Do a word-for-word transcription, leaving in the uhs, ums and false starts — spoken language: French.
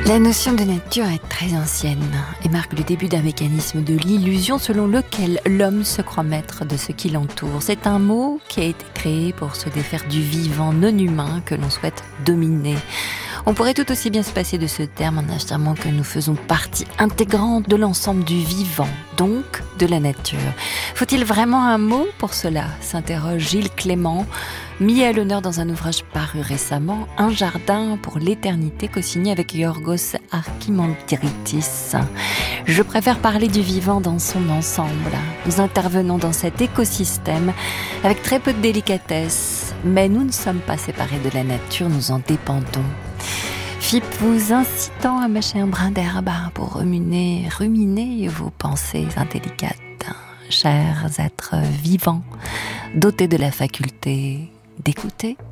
La notion de nature est très ancienne et marque le début d'un mécanisme de l'illusion selon lequel l'homme se croit maître de ce qui l'entoure. C'est un mot qui a été créé pour se défaire du vivant non humain que l'on souhaite dominer. On pourrait tout aussi bien se passer de ce terme en affirmant que nous faisons partie intégrante de l'ensemble du vivant, donc de la nature. Faut-il vraiment un mot pour cela ? S'interroge Gilles Clément, mis à l'honneur dans un ouvrage paru récemment, Un jardin pour l'éternité, co-signé avec Yorgos Archimandritis. Je préfère parler du vivant dans son ensemble. Nous intervenons dans cet écosystème avec très peu de délicatesse, mais nous ne sommes pas séparés de la nature, nous en dépendons. F I P vous incitant à mâcher un brin d'herbe pour ruminer, ruminer vos pensées indélicates. Chers êtres vivants, dotés de la faculté d'écouter